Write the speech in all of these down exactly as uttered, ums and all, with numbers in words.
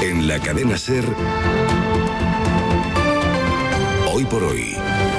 En la cadena SER, Hoy por Hoy,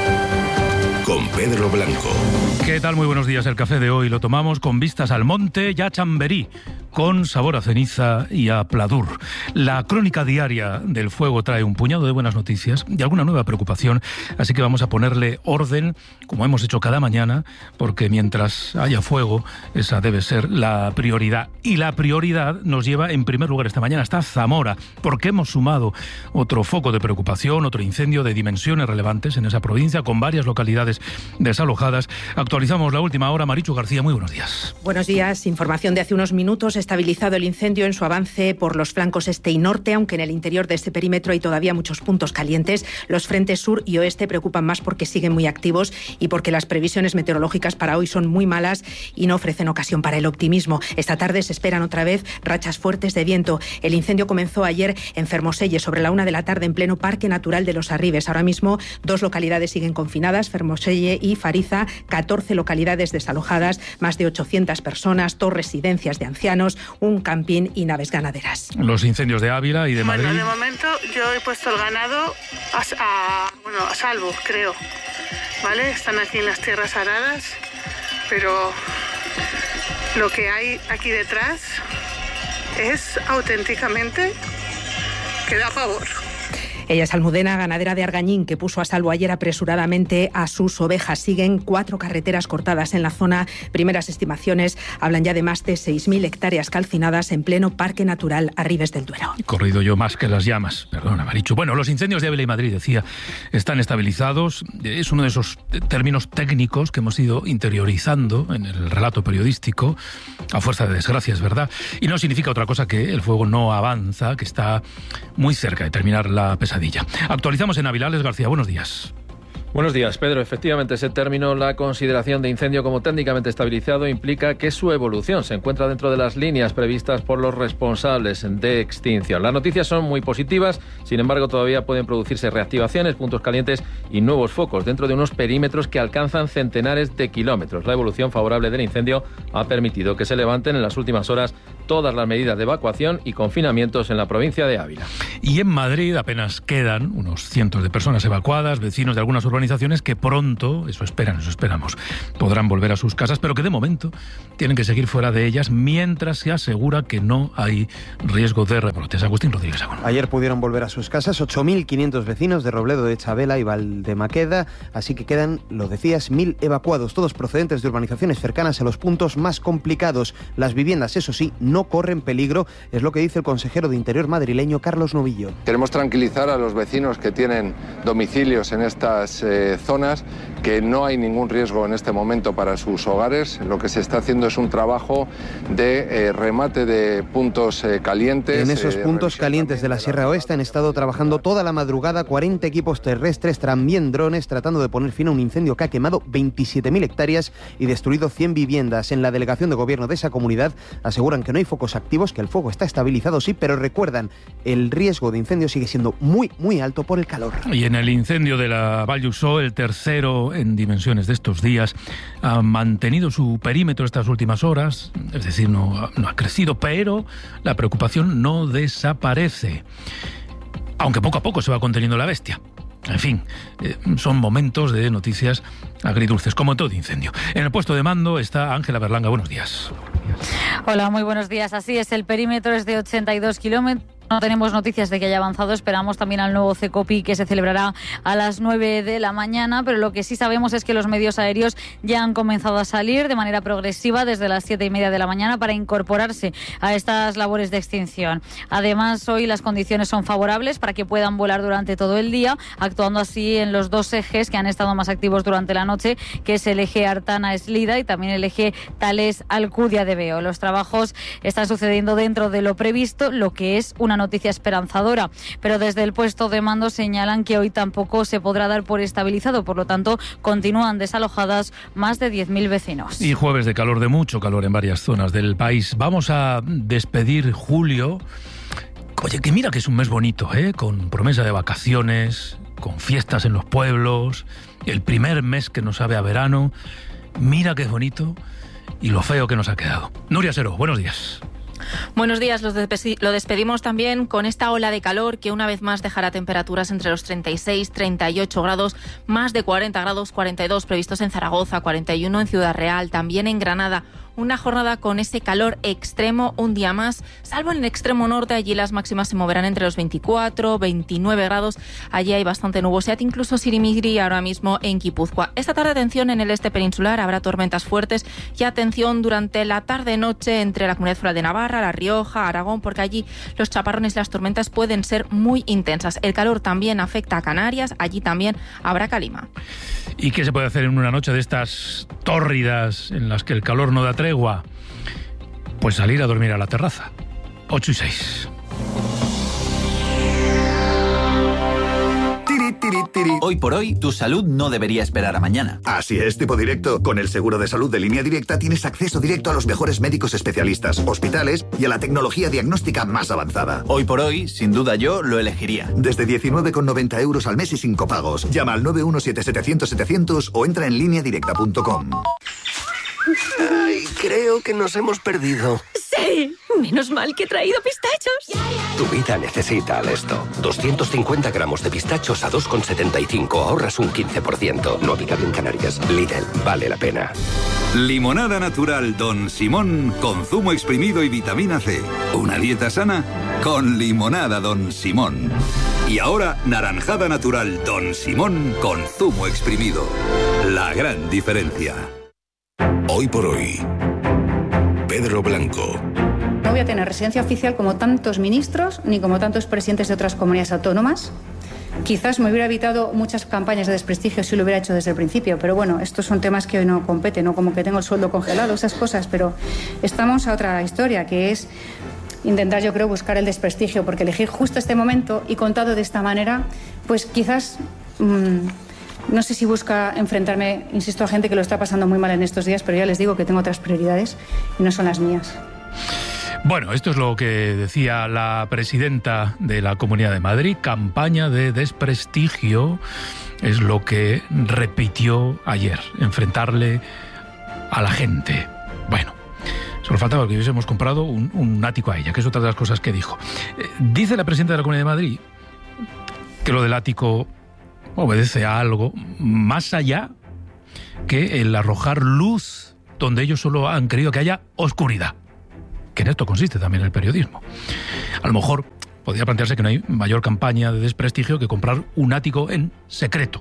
con Pedro Blanco. ¿Qué tal? Muy buenos días. El café de hoy lo tomamos con vistas al monte y a Chamberí, con sabor a ceniza y a pladur. La crónica diaria del fuego trae un puñado de buenas noticias y alguna nueva preocupación, así que vamos a ponerle orden, como hemos hecho cada mañana, porque mientras haya fuego, esa debe ser la prioridad. Y la prioridad nos lleva, en primer lugar, esta mañana hasta Zamora, porque hemos sumado otro foco de preocupación, otro incendio de dimensiones relevantes en esa provincia, con varias localidades desalojadas. Actualizamos la última hora. Marichu García, muy buenos días. Buenos días. Información de hace unos minutos. Estabilizado el incendio en su avance por los flancos este y norte, aunque en el interior de este perímetro hay todavía muchos puntos calientes. Los frentes sur y oeste preocupan más porque siguen muy activos y porque las previsiones meteorológicas para hoy son muy malas y no ofrecen ocasión para el optimismo. Esta tarde se esperan otra vez rachas fuertes de viento. El incendio comenzó ayer en Fermoselle, sobre la una de la tarde, en pleno Parque Natural de los Arribes. Ahora mismo dos localidades siguen confinadas, Fermoselle y Fariza, catorce localidades desalojadas, más de ochocientas personas, dos residencias de ancianos, un camping y naves ganaderas. Los incendios de Ávila y de Madrid. Bueno, de momento yo he puesto el ganado a, a, bueno, a salvo, creo. ¿Vale? Están aquí en las tierras aradas, pero lo que hay aquí detrás es auténticamente que da pavor. Ella es Almudena, ganadera de Argañín, que puso a salvo ayer apresuradamente a sus ovejas. Siguen cuatro carreteras cortadas en la zona. Primeras estimaciones hablan ya de más de seis mil hectáreas calcinadas en pleno Parque Natural Arribes del Duero. He corrido yo más que las llamas, perdona, Marichu. Bueno, los incendios de Ávila y Madrid, decía, están estabilizados. Es uno de esos términos técnicos que hemos ido interiorizando en el relato periodístico, a fuerza de desgracias, ¿verdad? Y no significa otra cosa que el fuego no avanza, que está muy cerca de terminar la pesadilla. Actualizamos en Ávila. Alex García, buenos días. Buenos días, Pedro. Efectivamente, ese término, la consideración de incendio como técnicamente estabilizado, implica que su evolución se encuentra dentro de las líneas previstas por los responsables de extinción. Las noticias son muy positivas, sin embargo, todavía pueden producirse reactivaciones, puntos calientes y nuevos focos dentro de unos perímetros que alcanzan centenares de kilómetros. La evolución favorable del incendio ha permitido que se levanten en las últimas horas todas las medidas de evacuación y confinamientos en la provincia de Ávila. Y en Madrid apenas quedan unos cientos de personas evacuadas, vecinos de algunas urbanizaciones que pronto, eso esperan, eso esperamos, podrán volver a sus casas, pero que de momento tienen que seguir fuera de ellas mientras se asegura que no hay riesgo de rebrotes. Agustín Rodríguez Agón. Ayer pudieron volver a sus casas ocho mil quinientos vecinos de Robledo de Chavela y Valdemaqueda, así que quedan, lo decías, mil evacuados, todos procedentes de urbanizaciones cercanas a los puntos más complicados. Las viviendas, eso sí, no corren peligro, es lo que dice el consejero de Interior madrileño Carlos Novillo. Queremos tranquilizar a los vecinos que tienen domicilios en estas eh, zonas, que no hay ningún riesgo en este momento para sus hogares. Lo que se está haciendo es un trabajo de eh, remate de puntos eh, calientes. En esos eh, puntos calientes de la Sierra Oeste han estado trabajando toda la madrugada cuarenta equipos terrestres, también drones, tratando de poner fin a un incendio que ha quemado veintisiete mil hectáreas y destruido cien viviendas. En la delegación de gobierno de esa comunidad aseguran que no hay focos activos, que el fuego está estabilizado, sí, pero recuerdan, el riesgo de incendio sigue siendo muy, muy alto por el calor. Y en el incendio de la Vall d'Uixó, el tercero en dimensiones de estos días, ha mantenido su perímetro estas últimas horas, es decir, no, no ha crecido, pero la preocupación no desaparece, aunque poco a poco se va conteniendo la bestia. En fin, eh, son momentos de noticias agridulces, como todo incendio. En el puesto de mando está Ángela Berlanga. Buenos días. Hola, muy buenos días. Así es, el perímetro es de ochenta y dos kilómetros. No tenemos noticias de que haya avanzado, esperamos también al nuevo CECOPI que se celebrará a las nueve de la mañana, pero lo que sí sabemos es que los medios aéreos ya han comenzado a salir de manera progresiva desde las siete y media de la mañana para incorporarse a estas labores de extinción. Además, hoy las condiciones son favorables para que puedan volar durante todo el día, actuando así en los dos ejes que han estado más activos durante la noche, que es el eje Artana-Eslida y también el eje Tales-Alcudia de Veo. Los trabajos están sucediendo dentro de lo previsto, lo que es una noticia esperanzadora, pero desde el puesto de mando señalan que hoy tampoco se podrá dar por estabilizado, por lo tanto continúan desalojadas más de diez mil vecinos. Y jueves de calor, de mucho calor en varias zonas del país. Vamos a despedir julio. Oye, que mira que es un mes bonito, ¿eh? Con promesa de vacaciones, con fiestas en los pueblos, el primer mes que nos sabe a verano. Mira que es bonito y lo feo que nos ha quedado. Nuria Seró, buenos días. Buenos días, lo despedimos también con esta ola de calor que una vez más dejará temperaturas entre los treinta y seis, treinta y ocho grados, más de cuarenta grados, cuarenta y dos previstos en Zaragoza, cuarenta y uno en Ciudad Real, también en Granada. Una jornada con ese calor extremo un día más, salvo en el extremo norte, allí las máximas se moverán entre los veinticuatro, veintinueve grados, allí hay bastante nubosidad, incluso sirimiri ahora mismo en Guipúzcoa. Esta tarde atención en el este peninsular, habrá tormentas fuertes y atención durante la tarde-noche entre la Comunidad Foral de Navarra, La Rioja, Aragón, porque allí los chaparrones y las tormentas pueden ser muy intensas. El calor también afecta a Canarias, allí también habrá calima. ¿Y qué se puede hacer en una noche de estas tórridas en las que el calor no da tregua? Pues salir a dormir a la terraza. ocho y seis. Hoy por hoy, tu salud no debería esperar a mañana. Así es, tipo directo. Con el seguro de salud de Línea Directa tienes acceso directo a los mejores médicos especialistas, hospitales y a la tecnología diagnóstica más avanzada. Hoy por hoy, sin duda yo lo elegiría. Desde diecinueve con noventa euros al mes y sin copagos. Llama al nueve uno siete setecientos setecientos o entra en línea directa punto com. Ay, creo que nos hemos perdido. ¡Sí! Menos mal que he traído pistachos. Tu vida necesita Alesto. doscientos cincuenta gramos de pistachos a dos con setenta y cinco. Ahorras un quince por ciento. No aplicable en Canarias. Lidl, vale la pena. Limonada natural Don Simón con zumo exprimido y vitamina C. Una dieta sana con limonada Don Simón. Y ahora, naranjada natural Don Simón con zumo exprimido. La gran diferencia. Hoy por hoy, Pedro Blanco. No voy a tener residencia oficial como tantos ministros ni como tantos presidentes de otras comunidades autónomas. Quizás me hubiera evitado muchas campañas de desprestigio si lo hubiera hecho desde el principio, pero bueno, estos son temas que hoy no competen, no como que tengo el sueldo congelado, esas cosas, pero estamos a otra historia, que es intentar, yo creo, buscar el desprestigio, porque elegir justo este momento y contado de esta manera, pues quizás... Mmm, no sé si busca enfrentarme, insisto, a gente que lo está pasando muy mal en estos días, pero ya les digo que tengo otras prioridades y no son las mías. Bueno, esto es lo que decía la presidenta de la Comunidad de Madrid. Campaña de desprestigio es lo que repitió ayer, enfrentarle a la gente. Bueno, solo faltaba que hubiésemos comprado un, un ático a ella, que es otra de las cosas que dijo. Eh, dice la presidenta de la Comunidad de Madrid que lo del ático obedece a algo más allá que el arrojar luz donde ellos solo han querido que haya oscuridad. Que en esto consiste también el periodismo. A lo mejor podría plantearse que no hay mayor campaña de desprestigio que comprar un ático en secreto.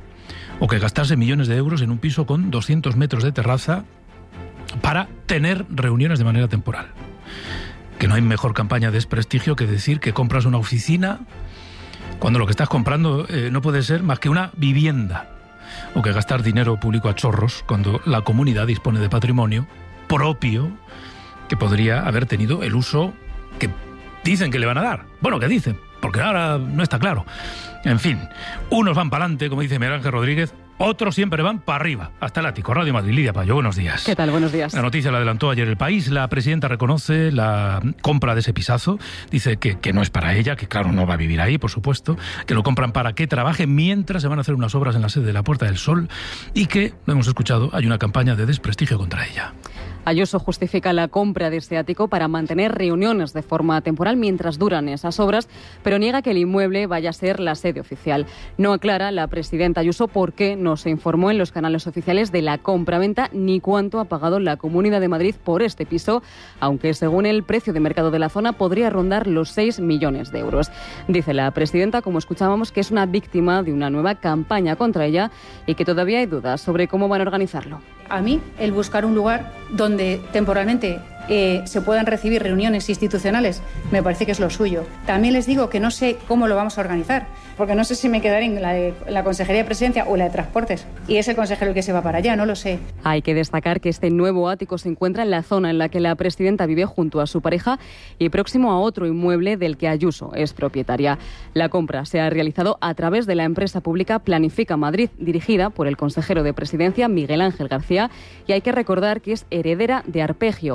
O que gastarse millones de euros en un piso con doscientos metros de terraza para tener reuniones de manera temporal. Que no hay mejor campaña de desprestigio que decir que compras una oficina cuando lo que estás comprando eh, no puede ser más que una vivienda, o que gastar dinero público a chorros cuando la comunidad dispone de patrimonio propio que podría haber tenido el uso que dicen que le van a dar. Bueno, que dicen, porque ahora no está claro. En fin, unos van para adelante, como dice Miguel Ángel Rodríguez, otros siempre van para arriba, hasta el ático. Radio Madrid, Lidia Payo, buenos días. ¿Qué tal? Buenos días. La noticia la adelantó ayer El País. La presidenta reconoce la compra de ese pisazo. Dice que, que no es para ella, que claro, no va a vivir ahí, por supuesto, que lo compran para que trabaje mientras se van a hacer unas obras en la sede de la Puerta del Sol y que, lo hemos escuchado, hay una campaña de desprestigio contra ella. Ayuso justifica la compra de este ático para mantener reuniones de forma temporal mientras duran esas obras, pero niega que el inmueble vaya a ser la sede oficial. No aclara la presidenta Ayuso por qué no se informó en los canales oficiales de la compraventa ni cuánto ha pagado la Comunidad de Madrid por este piso, aunque según el precio de mercado de la zona podría rondar los seis millones de euros. Dice la presidenta, como escuchábamos, que es una víctima de una nueva campaña contra ella y que todavía hay dudas sobre cómo van a organizarlo. A mí, el buscar un lugar donde temporalmente eh, se puedan recibir reuniones institucionales, me parece que es lo suyo. También les digo que no sé cómo lo vamos a organizar, porque no sé si me quedaré en la, de, la Consejería de Presidencia o la de Transportes, y es el consejero el que se va para allá, no lo sé. Hay que destacar que este nuevo ático se encuentra en la zona en la que la presidenta vive junto a su pareja y próximo a otro inmueble del que Ayuso es propietaria. La compra se ha realizado a través de la empresa pública Planifica Madrid, dirigida por el consejero de Presidencia Miguel Ángel García, y hay que recordar que es heredera de Arpegio, otra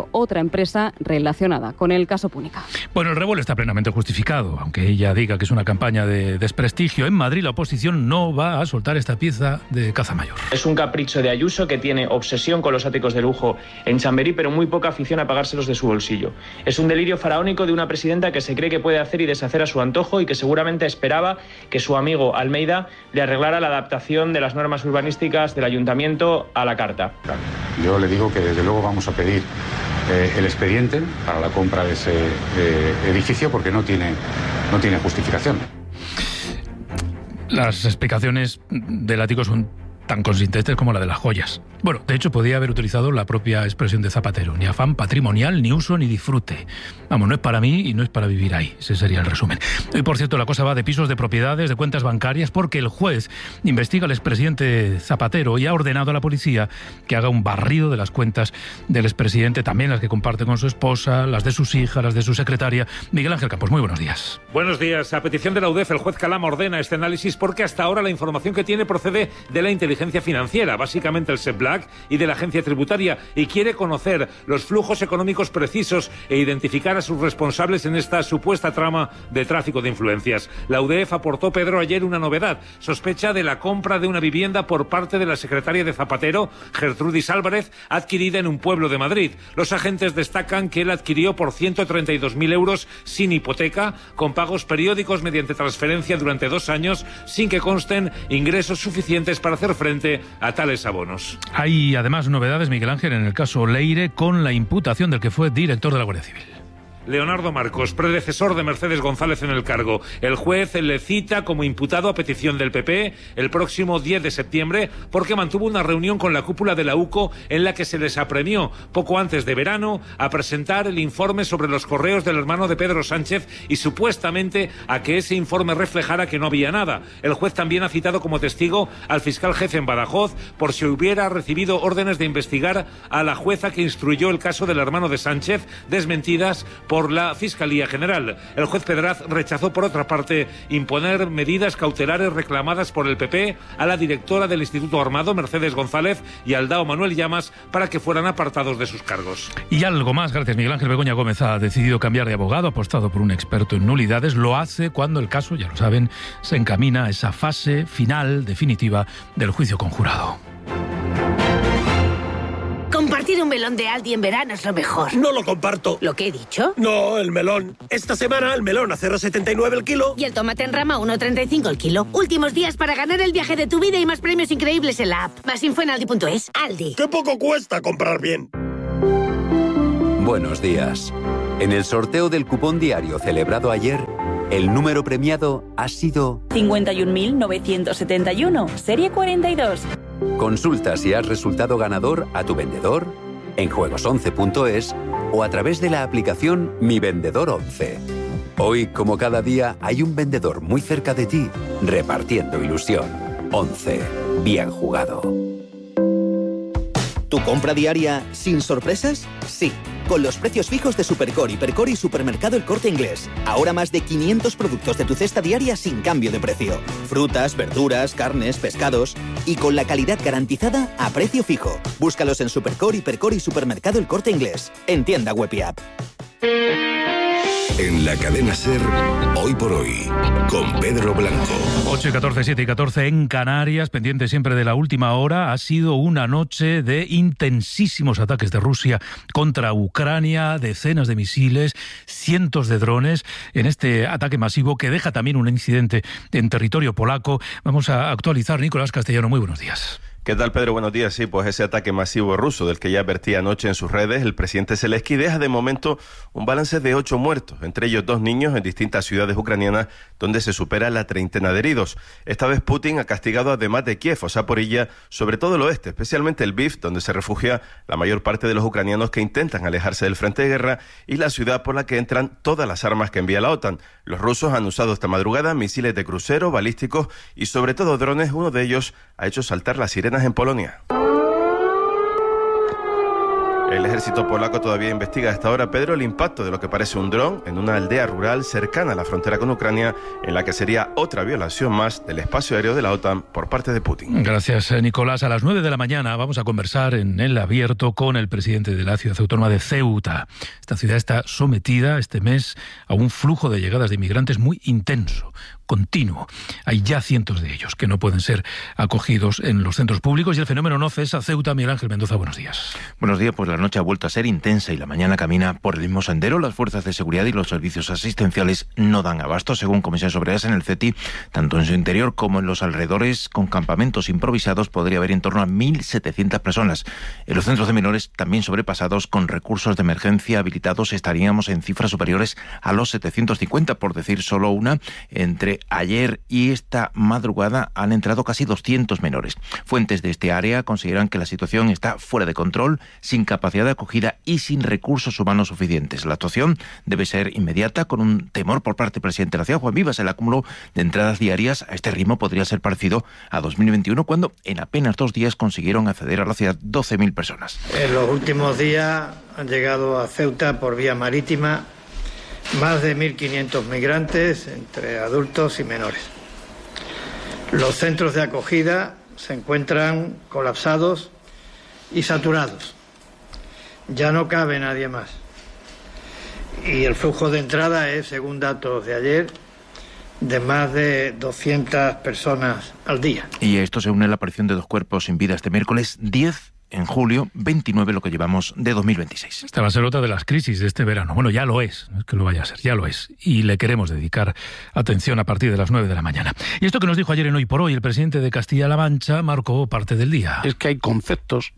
empresa relacionada con el caso Púnica. Bueno, el revuelo está plenamente justificado, aunque ella diga que es una campaña de desprestigio. En Madrid la oposición no va a soltar esta pieza de caza mayor. Es un capricho de Ayuso, que tiene obsesión con los áticos de lujo en Chamberí, pero muy poca afición a pagárselos de su bolsillo. Es un delirio faraónico de una presidenta que se cree que puede hacer y deshacer a su antojo y que seguramente esperaba que su amigo Almeida le arreglara la adaptación de las normas urbanísticas del ayuntamiento a la carta. Yo le digo que desde luego vamos a pedir eh, el expediente para la compra de ese eh, edificio porque no tiene, no tiene justificación. Las explicaciones del ático son tan consistentes como la de las joyas. Bueno, de hecho, podía haber utilizado la propia expresión de Zapatero. Ni afán patrimonial, ni uso, ni disfrute. Vamos, no es para mí y no es para vivir ahí. Ese sería el resumen. Hoy, por cierto, la cosa va de pisos, de propiedades, de cuentas bancarias, porque el juez investiga al expresidente Zapatero y ha ordenado a la policía que haga un barrido de las cuentas del expresidente, también las que comparte con su esposa, las de sus hijas, las de su secretaria. Miguel Ángel Campos, muy buenos días. Buenos días. A petición de la U D E F, el juez Calama ordena este análisis porque hasta ahora la información que tiene procede de la inteligencia financiera, básicamente el SEPLAC y de la agencia tributaria, y quiere conocer los flujos económicos precisos e identificar a sus responsables en esta supuesta trama de tráfico de influencias. La U D E F aportó, Pedro, ayer una novedad. Sospecha de la compra de una vivienda por parte de la secretaria de Zapatero, Gertrudis Álvarez, adquirida en un pueblo de Madrid. Los agentes destacan que él adquirió por ciento treinta y dos mil euros sin hipoteca, con pagos periódicos mediante transferencia durante dos años, sin que consten ingresos suficientes para hacer frente a tales abonos. Hay además novedades, Miguel Ángel, en el caso Leire, con la imputación del que fue director de la Guardia Civil. Leonardo Marcos, predecesor de Mercedes González en el cargo. El juez le cita como imputado a petición del P P el próximo diez de septiembre porque mantuvo una reunión con la cúpula de la U C O en la que se les apremió poco antes de verano a presentar el informe sobre los correos del hermano de Pedro Sánchez y supuestamente a que ese informe reflejara que no había nada. El juez también ha citado como testigo al fiscal jefe en Badajoz por si hubiera recibido órdenes de investigar a la jueza que instruyó el caso del hermano de Sánchez, desmentidas por la Fiscalía General. El juez Pedraz rechazó, por otra parte, imponer medidas cautelares reclamadas por el P P a la directora del Instituto Armado, Mercedes González, y al D A O, Manuel Llamas, para que fueran apartados de sus cargos. Y algo más, gracias. Miguel Ángel Begoña Gómez ha decidido cambiar de abogado, ha apostado por un experto en nulidades. Lo hace cuando el caso, ya lo saben, se encamina a esa fase final, definitiva, del juicio conjurado. Compartir un melón de Aldi en verano es lo mejor. No lo comparto. ¿Lo que he dicho? No, el melón. Esta semana el melón a cero coma setenta y nueve el kilo. Y el tomate en rama a uno coma treinta y cinco el kilo. Últimos días para ganar el viaje de tu vida y más premios increíbles en la app. Más info en aldi punto es. Aldi. ¡Qué poco cuesta comprar bien! Buenos días. En el sorteo del cupón diario celebrado ayer, el número premiado ha sido cincuenta y un mil novecientos setenta y uno, serie cuarenta y dos. Consulta si has resultado ganador a tu vendedor, en juegos once punto es o a través de la aplicación Mi Vendedor once. Hoy, como cada día, hay un vendedor muy cerca de ti repartiendo ilusión. once. Bien jugado. ¿Tu compra diaria sin sorpresas? Sí, con los precios fijos de Supercore, Hipercore y Supermercado El Corte Inglés. Ahora más de quinientos productos de tu cesta diaria sin cambio de precio. Frutas, verduras, carnes, pescados y con la calidad garantizada a precio fijo. Búscalos en Supercore, Hipercore y Supermercado El Corte Inglés. En tienda web y app. En la cadena SER, Hoy por Hoy, con Pedro Blanco. ocho y catorce, siete y catorce en Canarias, pendiente siempre de la última hora. Ha sido una noche de intensísimos ataques de Rusia contra Ucrania, decenas de misiles, cientos de drones en este ataque masivo que deja también un incidente en territorio polaco. Vamos a actualizar. Nicolás Castellano, muy buenos días. ¿Qué tal, Pedro? Buenos días. Sí, pues ese ataque masivo ruso del que ya advertía anoche en sus redes, el presidente Zelensky deja de momento un balance de ocho muertos, entre ellos dos niños en distintas ciudades ucranianas, donde se supera la treintena de heridos. Esta vez Putin ha castigado además de Kiev o Zaporilla, sobre todo el oeste, especialmente el Lviv, donde se refugia la mayor parte de los ucranianos que intentan alejarse del frente de guerra, y la ciudad por la que entran todas las armas que envía la OTAN. Los rusos han usado esta madrugada misiles de crucero, balísticos y sobre todo drones. Uno de ellos ha hecho saltar las sirenas en Polonia. El ejército polaco todavía investiga a esta hora, Pedro, el impacto de lo que parece un dron en una aldea rural cercana a la frontera con Ucrania, en la que sería otra violación más del espacio aéreo de la OTAN por parte de Putin. Gracias, Nicolás. A las nueve de la mañana vamos a conversar en El Abierto con el presidente de la ciudad autónoma de Ceuta. Esta ciudad está sometida este mes a un flujo de llegadas de inmigrantes muy intenso, continuo. Hay ya cientos de ellos que no pueden ser acogidos en los centros públicos y el fenómeno no cesa. Ceuta, Miguel Ángel Mendoza, buenos días. Buenos días, pues la noche ha vuelto a ser intensa y la mañana camina por el mismo sendero. Las fuerzas de seguridad y los servicios asistenciales no dan abasto, según comisiones obreras en el C E T I. Tanto en su interior como en los alrededores, con campamentos improvisados, podría haber en torno a mil setecientas personas. En los centros de menores, también sobrepasados, con recursos de emergencia habilitados, estaríamos en cifras superiores a los setecientos cincuenta, por decir solo una. Entre ayer y esta madrugada han entrado casi doscientos menores. Fuentes de este área consideran que la situación está fuera de control, sin capacidad de acogida y sin recursos humanos suficientes. La actuación debe ser inmediata, con un temor por parte del presidente de la ciudad, Juan Vivas. El acúmulo de entradas diarias a este ritmo podría ser parecido a dos mil veintiuno, cuando en apenas dos días consiguieron acceder a la ciudad doce mil personas. En los últimos días han llegado a Ceuta por vía marítima más de mil quinientos migrantes, entre adultos y menores. Los centros de acogida se encuentran colapsados y saturados. Ya no cabe nadie más. Y el flujo de entrada es, según datos de ayer, de más de doscientas personas al día. Y a esto se une la aparición de dos cuerpos sin vida este miércoles, diez en julio, veintinueve lo que llevamos de dos mil veintiséis. Esta va a ser otra de las crisis de este verano. Bueno, ya lo es, no es que lo vaya a ser, ya lo es. Y le queremos dedicar atención a partir de las nueve de la mañana. Y esto que nos dijo ayer en Hoy por Hoy el presidente de Castilla-La Mancha marcó parte del día. Es que hay conceptos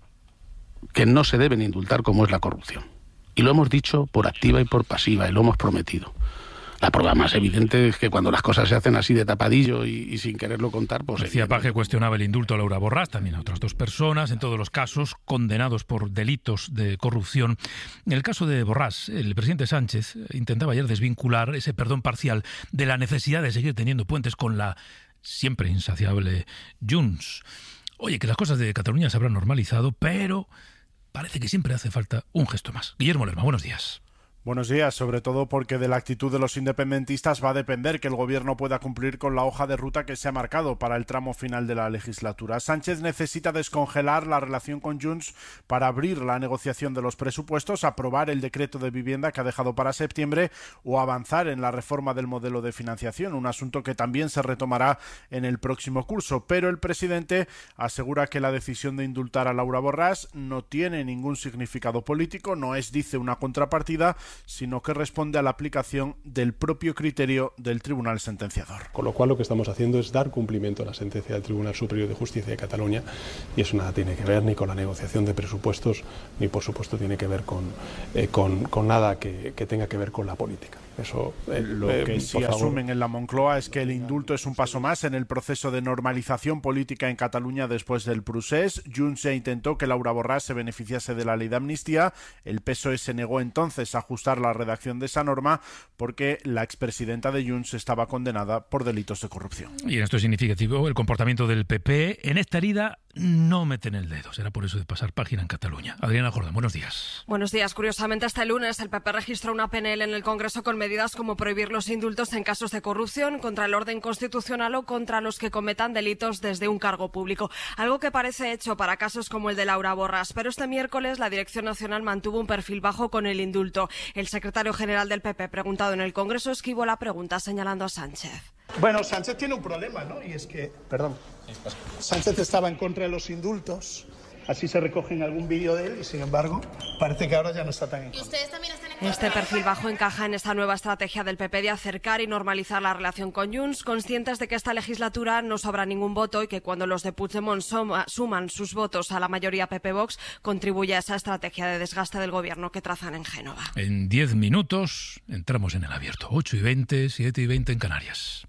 que no se deben indultar, como es la corrupción. Y lo hemos dicho por activa y por pasiva, y lo hemos prometido. La prueba más evidente es que cuando las cosas se hacen así de tapadillo y, y sin quererlo contar, pues... Decía Paje cuestionaba el indulto a Laura Borràs, también a otras dos personas, en todos los casos condenados por delitos de corrupción. En el caso de Borràs, el presidente Sánchez intentaba ayer desvincular ese perdón parcial de la necesidad de seguir teniendo puentes con la siempre insaciable Junts. Oye, que las cosas de Cataluña se habrán normalizado, pero parece que siempre hace falta un gesto más. Guillermo Lerma, buenos días. Buenos días, sobre todo porque de la actitud de los independentistas va a depender que el gobierno pueda cumplir con la hoja de ruta que se ha marcado para el tramo final de la legislatura. Sánchez necesita descongelar la relación con Junts para abrir la negociación de los presupuestos, aprobar el decreto de vivienda que ha dejado para septiembre o avanzar en la reforma del modelo de financiación, un asunto que también se retomará en el próximo curso. Pero el presidente asegura que la decisión de indultar a Laura Borràs no tiene ningún significado político, no es, dice, una contrapartida, sino que responde a la aplicación del propio criterio del Tribunal Sentenciador. Con lo cual lo que estamos haciendo es dar cumplimiento a la sentencia del Tribunal Superior de Justicia de Cataluña, y eso nada tiene que ver ni con la negociación de presupuestos, ni por supuesto tiene que ver con, eh, con, con nada que, que tenga que ver con la política. Eso, eh, Lo que eh, sí asumen en la Moncloa es que el indulto es un paso más en el proceso de normalización política en Cataluña después del procés. Junts se intentó que Laura Borràs se beneficiase de la ley de amnistía. El P S O E se negó entonces a ajustar la redacción de esa norma porque la expresidenta de Junts estaba condenada por delitos de corrupción. Y en esto es significativo el comportamiento del P P. En esta herida no meten el dedo. Será por eso de pasar página en Cataluña. Adriana Jordán, buenos días. Buenos días. Curiosamente, este lunes el P P registró una P N L en el Congreso con medidas como prohibir los indultos en casos de corrupción, contra el orden constitucional o contra los que cometan delitos desde un cargo público. Algo que parece hecho para casos como el de Laura Borràs. Pero este miércoles la Dirección Nacional mantuvo un perfil bajo con el indulto. El secretario general del P P, preguntado en el Congreso, esquivó la pregunta señalando a Sánchez. Bueno, Sánchez tiene un problema, ¿no? Y es que, perdón, Sánchez estaba en contra de los indultos, así se recoge en algún vídeo de él, y sin embargo, parece que ahora ya no está tan en contra. ¿Ustedes también están en contra? Este perfil bajo encaja en esta nueva estrategia del P P de acercar y normalizar la relación con Junts, conscientes de que esta legislatura no sobra ningún voto y que cuando los de Puigdemont suma, suman sus votos a la mayoría P P-Vox, contribuye a esa estrategia de desgaste del gobierno que trazan en Génova. En diez minutos entramos en el abierto. ocho y veinte, siete y veinte en Canarias.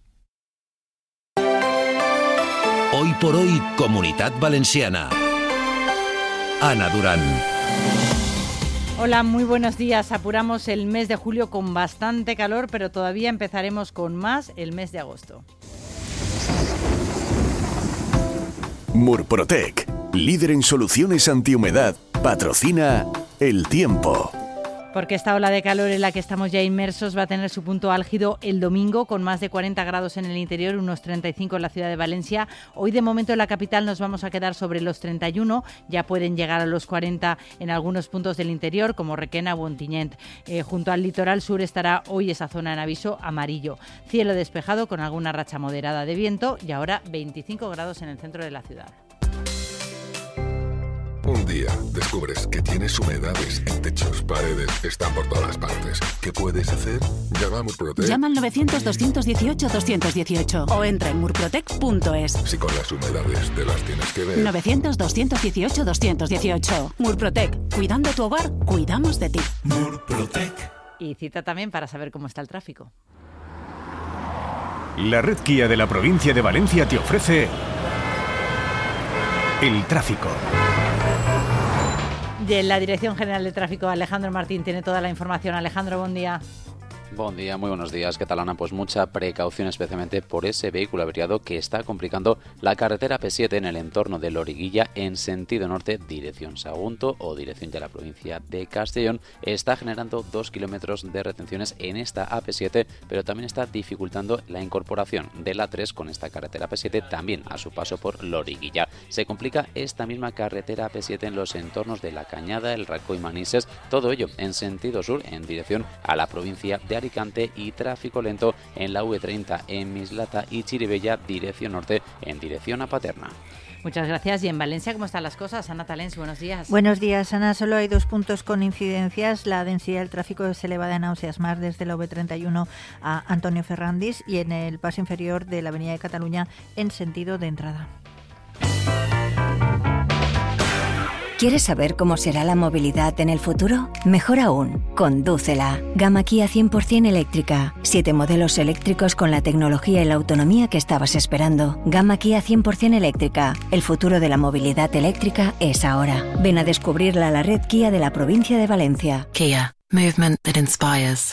Hoy por hoy, Comunitat Valenciana. Ana Durán. Hola, muy buenos días. Apuramos el mes de julio con bastante calor, pero todavía empezaremos con más el mes de agosto. Murprotec, líder en soluciones antihumedad, patrocina El tiempo. Porque esta ola de calor en la que estamos ya inmersos va a tener su punto álgido el domingo, con más de cuarenta grados en el interior, unos treinta y cinco en la ciudad de Valencia. Hoy de momento en la capital nos vamos a quedar sobre los treinta y uno, ya pueden llegar a los cuarenta en algunos puntos del interior, como Requena o Ontinyent. Eh, junto al litoral sur estará hoy esa zona en aviso amarillo. Cielo despejado con alguna racha moderada de viento y ahora veinticinco grados en el centro de la ciudad. Un día descubres que tienes humedades en techos, paredes, están por todas partes. ¿Qué puedes hacer? Llama a Murprotec. Llama al novecientos, doscientos dieciocho, doscientos dieciocho o entra en murprotec punto es. Si con las humedades te las tienes que ver. novecientos, doscientos dieciocho, doscientos dieciocho. Murprotec. Cuidando tu hogar, cuidamos de ti. Murprotec. Y cita también para saber cómo está el tráfico. La red Kia de la provincia de Valencia te ofrece el tráfico. De la Dirección General de Tráfico, Alejandro Martín tiene toda la información. Alejandro, buen día. Buen día, muy buenos días. ¿Qué tal, Ana? Pues mucha precaución, especialmente por ese vehículo averiado que está complicando la carretera P siete en el entorno de Loriguilla en sentido norte, dirección Sagunto o dirección ya a la provincia de Castellón. Está generando dos kilómetros de retenciones en esta A P siete, pero también está dificultando la incorporación de la A tres con esta carretera P siete también a su paso por Loriguilla. Se complica esta misma carretera P siete en los entornos de La Cañada, El Racó y Manises, todo ello en sentido sur en dirección a la provincia de Alicante, y tráfico lento en la V treinta en Mislata y Chirivella, dirección norte en dirección a Paterna. Muchas gracias. Y en Valencia, ¿cómo están las cosas? Ana Talens, buenos días. Buenos días, Ana. Solo hay dos puntos con incidencias. La densidad del tráfico es elevada en Náuseas Mar desde la V treinta y uno a Antonio Ferrandis y en el paso inferior de la Avenida de Cataluña en sentido de entrada. ¿Quieres saber cómo será la movilidad en el futuro? Mejor aún, condúcela. Gama Kia cien por ciento eléctrica. Siete modelos eléctricos con la tecnología y la autonomía que estabas esperando. Gama Kia cien por ciento eléctrica. El futuro de la movilidad eléctrica es ahora. Ven a descubrirla a la red Kia de la provincia de Valencia. Kia. Movement that inspires.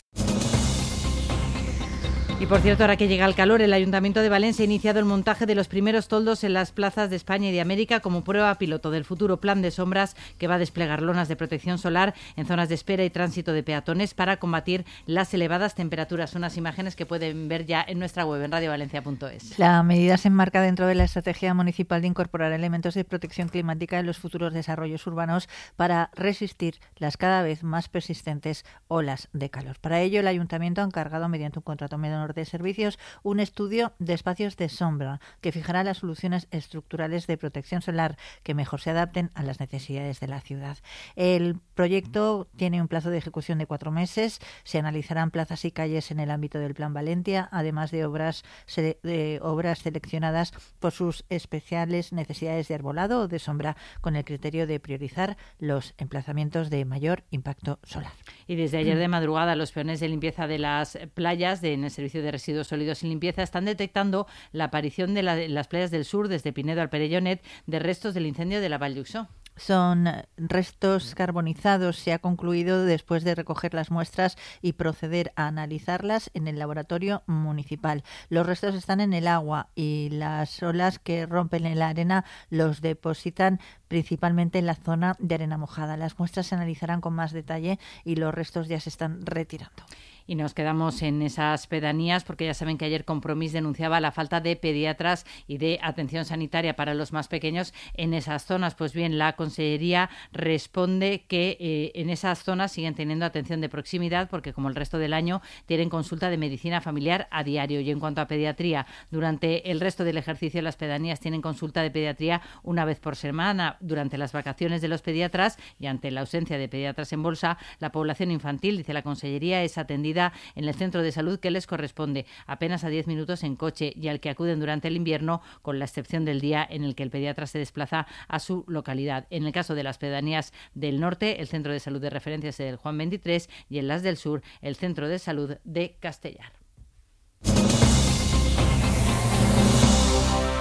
Y por cierto, ahora que llega el calor, el Ayuntamiento de Valencia ha iniciado el montaje de los primeros toldos en las plazas de España y de América como prueba piloto del futuro plan de sombras que va a desplegar lonas de protección solar en zonas de espera y tránsito de peatones para combatir las elevadas temperaturas. Unas imágenes que pueden ver ya en nuestra web en radio valencia punto es. La medida se enmarca dentro de la estrategia municipal de incorporar elementos de protección climática en los futuros desarrollos urbanos para resistir las cada vez más persistentes olas de calor. Para ello, el Ayuntamiento ha encargado mediante un contrato menor de servicios un estudio de espacios de sombra que fijará las soluciones estructurales de protección solar que mejor se adapten a las necesidades de la ciudad. El proyecto tiene un plazo de ejecución de cuatro meses. Se analizarán plazas y calles en el ámbito del Plan Valencia, además de obras, de obras seleccionadas por sus especiales necesidades de arbolado o de sombra, con el criterio de priorizar los emplazamientos de mayor impacto solar. Y desde ayer de madrugada, los peones de limpieza de las playas de, en el servicio de residuos sólidos y limpieza están detectando la aparición de, la, de las playas del sur, desde Pinedo al Perellonet, de restos del incendio de la Vall d'Uixó. Son restos carbonizados. Se ha concluido después de recoger las muestras y proceder a analizarlas en el laboratorio municipal. Los restos están en el agua y las olas que rompen en la arena los depositan principalmente en la zona de arena mojada. Las muestras se analizarán con más detalle y los restos ya se están retirando. Y nos quedamos en esas pedanías porque ya saben que ayer Compromís denunciaba la falta de pediatras y de atención sanitaria para los más pequeños en esas zonas. Pues bien, la Consellería responde que eh, en esas zonas siguen teniendo atención de proximidad porque, como el resto del año, tienen consulta de medicina familiar a diario. Y en cuanto a pediatría, durante el resto del ejercicio las pedanías tienen consulta de pediatría una vez por semana. Durante las vacaciones de los pediatras y ante la ausencia de pediatras en bolsa, la población infantil, dice la Consellería, es atendida en el centro de salud que les corresponde, apenas a diez minutos en coche, y al que acuden durante el invierno, con la excepción del día en el que el pediatra se desplaza a su localidad. En el caso de las pedanías del norte, el centro de salud de referencia es el Juan veintitrés, y en las del sur, el centro de salud de Castellar.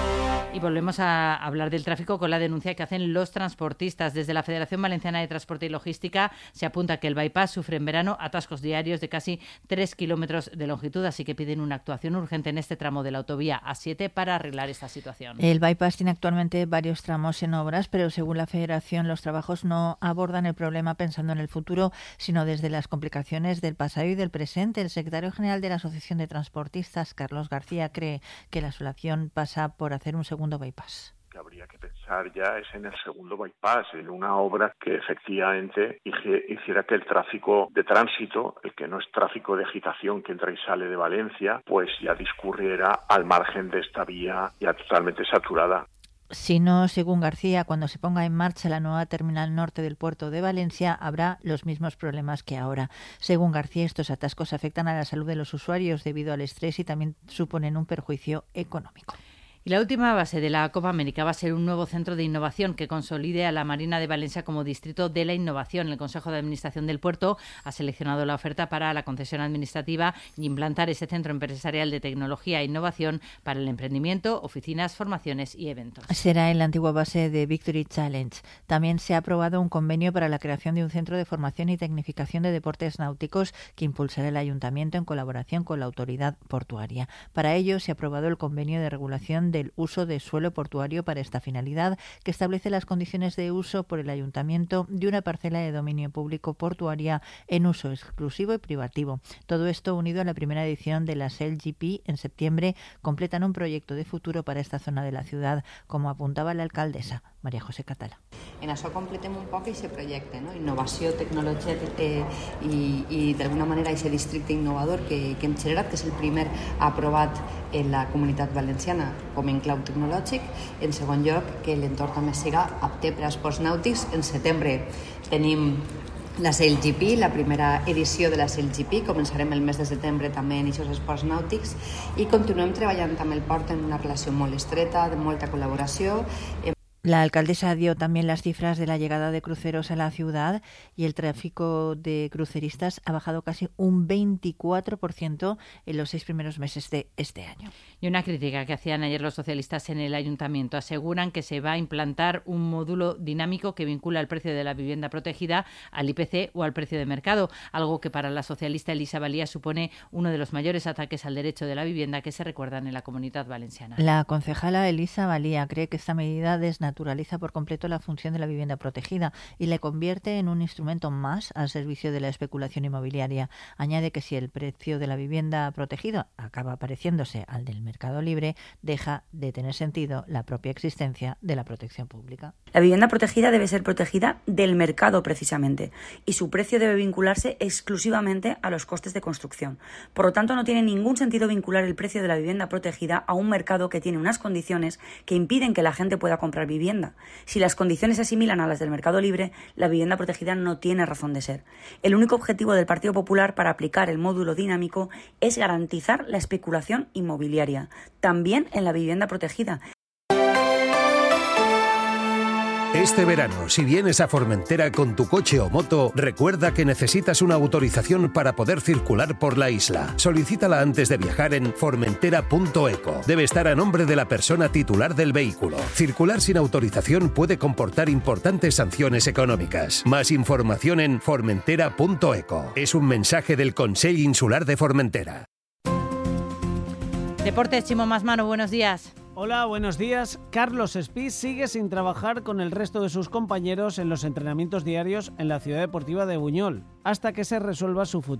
Y volvemos a hablar del tráfico con la denuncia que hacen los transportistas. Desde la Federación Valenciana de Transporte y Logística se apunta que el bypass sufre en verano atascos diarios de casi tres kilómetros de longitud, así que piden una actuación urgente en este tramo de la autovía A siete para arreglar esta situación. El bypass tiene actualmente varios tramos en obras, pero según la Federación los trabajos no abordan el problema pensando en el futuro, sino desde las complicaciones del pasado y del presente. El secretario general de la Asociación de Transportistas, Carlos García, cree que la solución pasa por hacer un segundo bypass. Que habría que pensar ya es en el segundo bypass, en una obra que efectivamente hiciera que el tráfico de tránsito, el que no es tráfico de agitación que entra y sale de Valencia, pues ya discurriera al margen de esta vía ya totalmente saturada. Si no, según García, cuando se ponga en marcha la nueva terminal norte del puerto de Valencia, habrá los mismos problemas que ahora. Según García, estos atascos afectan a la salud de los usuarios debido al estrés y también suponen un perjuicio económico. Y la última base de la Copa América va a ser un nuevo centro de innovación que consolide a la Marina de Valencia como distrito de la innovación. El Consejo de Administración del Puerto ha seleccionado la oferta para la concesión administrativa y implantar ese centro empresarial de tecnología e innovación para el emprendimiento, oficinas, formaciones y eventos. Será en la antigua base de Victory Challenge. También se ha aprobado un convenio para la creación de un centro de formación y tecnificación de deportes náuticos que impulsará el Ayuntamiento en colaboración con la autoridad portuaria. Para ello se ha aprobado el convenio de regulación del uso de suelo portuario para esta finalidad, que establece las condiciones de uso por el Ayuntamiento de una parcela de dominio público portuaria en uso exclusivo y privativo. Todo esto unido a la primera edición de la S E L G P en septiembre completan un proyecto de futuro para esta zona de la ciudad, como apuntaba la alcaldesa María José Catala. En això completem un poc aquest projecte, no? Innovació, tecnologia eh, i, i d'alguna manera aquest districte innovador que, que hem generat, que és el primer aprovat en la Comunitat Valenciana com en clau tecnològic. En segon lloc, que l'entorn també siga apte per a esports nàutics. En setembre tenim la S E L G P, la primera edició de la S E L G P. Començarem el mes de setembre també en aquests esports nàutics i continuem treballant amb el port en una relació molt estreta, de molta col·laboració. La alcaldesa dio también las cifras de la llegada de cruceros a la ciudad y el tráfico de cruceristas ha bajado casi un veinticuatro por ciento en los seis primeros meses de este año. Y una crítica que hacían ayer los socialistas en el ayuntamiento. Aseguran que se va a implantar un módulo dinámico que vincula el precio de la vivienda protegida al I P C o al precio de mercado, algo que para la socialista Elisa Valía supone uno de los mayores ataques al derecho de la vivienda que se recuerdan en la Comunidad Valenciana. La concejala Elisa Valía cree que esta medida desnaturaliza naturaliza por completo la función de la vivienda protegida y le convierte en un instrumento más al servicio de la especulación inmobiliaria. Añade que si el precio de la vivienda protegida acaba pareciéndose al del mercado libre, deja de tener sentido la propia existencia de la protección pública. La vivienda protegida debe ser protegida del mercado precisamente y su precio debe vincularse exclusivamente a los costes de construcción. Por lo tanto, no tiene ningún sentido vincular el precio de la vivienda protegida a un mercado que tiene unas condiciones que impiden que la gente pueda comprar vivienda. Si las condiciones se asimilan a las del mercado libre, la vivienda protegida no tiene razón de ser. El único objetivo del Partido Popular para aplicar el módulo dinámico es garantizar la especulación inmobiliaria, también en la vivienda protegida. Este verano, si vienes a Formentera con tu coche o moto, recuerda que necesitas una autorización para poder circular por la isla. Solicítala antes de viajar en formentera punto eco. Debe estar a nombre de la persona titular del vehículo. Circular sin autorización puede comportar importantes sanciones económicas. Más información en formentera punto eco. Es un mensaje del Consell Insular de Formentera. Deportes, Chimo Masmano, buenos días. Hola, buenos días. Carlos Espí sigue sin trabajar con el resto de sus compañeros en los entrenamientos diarios en la Ciudad Deportiva de Buñol, hasta que se resuelva su futuro.